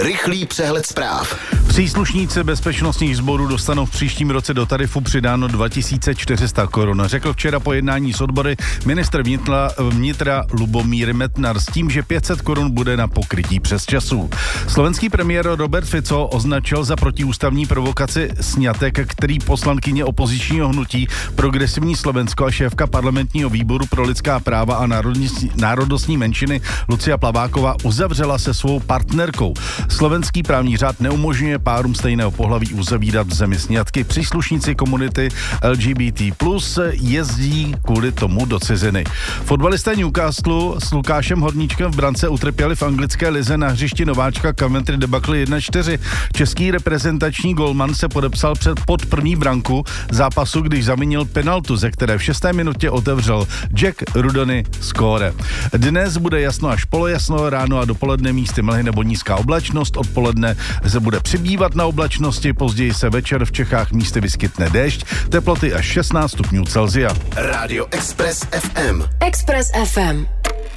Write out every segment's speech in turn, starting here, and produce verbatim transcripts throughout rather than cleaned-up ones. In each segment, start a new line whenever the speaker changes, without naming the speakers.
Rychlý přehled zpráv.
Příslušníci bezpečnostních sborů dostanou v příštím roce do tarifu přidáno dva tisíce čtyři sta korun. Řekl včera po jednání s odbory ministr vnitra, vnitra Lubomír Metnar s tím, že pět set korun bude na pokrytí přesčasů. Slovenský premiér Robert Fico označil za protiústavní provokaci sňatek, který poslankyně opozičního hnutí Progresivní Slovensko a šéfka parlamentního výboru pro lidská práva a národnostní, národnostní menšiny Lucia Plaváková uzavřela se svou partnerkou. Slovenský právní řád neumožňuje párům stejného pohlaví uzavírat v zemi sňatky. Příslušníci komunity L G B T plus jezdí kvůli tomu do ciziny. Fotbalisté Newcastlu s Lukášem Horníčkem v brance utrpěli v anglické lize na hřišti nováčka Coventry debakli jedna čtyři. Český reprezentační golman se podepsal před pod první branku zápasu, když zavinil penaltu, ze které v šesté minutě otevřel Jack Rudony skóre. Dnes bude jasno až polojasno, ráno a dopoledne místy mlhy nebo nízká oblačnost, odpoledne se bude přibývat na oblačnosti, později se večer v Čechách místy vyskytne déšť, teploty až šestnáct stupňů Celsia.
Rádio Express F M.
Express F M.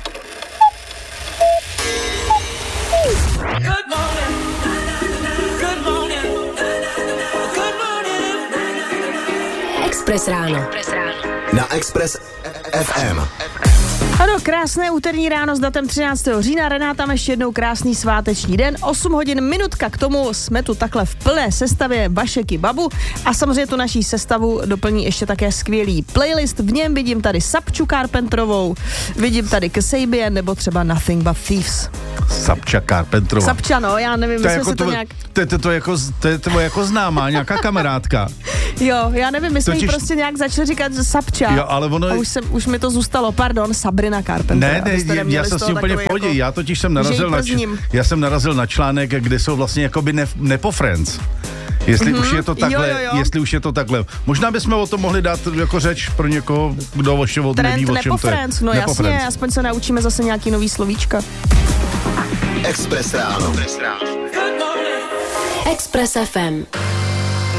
Good morning. Good morning. Good morning.
Express ráno.
Na Express F M.
Ano, krásné úterní ráno s datem třináctého října. Renáta, ještě jednou krásný sváteční den. osm hodin minutka k tomu jsme tu takhle v plné sestavě Vašek i Babu. A samozřejmě tu naší sestavu doplní ještě také skvělý playlist. V něm vidím tady Sapču Carpenterovou, vidím tady Kasabian nebo třeba Nothing But Thieves.
Sapča Carpenterová.
Sapča, no, já nevím, my jsme
jako
se to,
to
nějak...
To je to, to, jako, to, je to jako známá, nějaká kamarádka.
Jo, já nevím, my jsme
Totiž...
jí prostě nějak začali říkat Sapča.
Jo, ale ono...
A už, jsem, už mi to zůstalo, pardon, Sabrina Carpenterová.
Ne, ne, já jsem s tím úplně v pohodě, jako, já totiž jsem narazil na, č- já jsem narazil na článek, kde jsou vlastně jakoby ne, nepo friends. Jestli mm-hmm. už je to takhle, jo, jo, jo. jestli už je to takhle. Možná bychom o tom mohli dát jako řeč pro někoho, kdo o čem neví, o čem to je.
Trend no jasně, friends. Aspoň se naučíme zase nějaký nový slovíčka.
Express ráno.
Express F M.